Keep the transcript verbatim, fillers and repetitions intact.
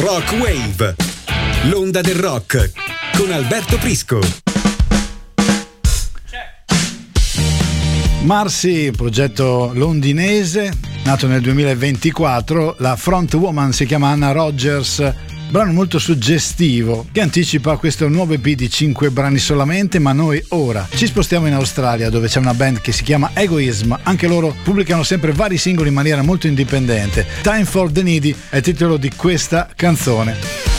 Rock Wave, l'onda del rock con Alberto Prisco. Marcy, progetto londinese, nato nel duemilaventiquattro, la frontwoman si chiama Anna Rogers, brano molto suggestivo che anticipa questo nuovo E P di cinque brani solamente, ma noi ora ci spostiamo in Australia dove c'è una band che si chiama Egoism, anche loro pubblicano sempre vari singoli in maniera molto indipendente. Time for the Needy è il titolo di questa canzone.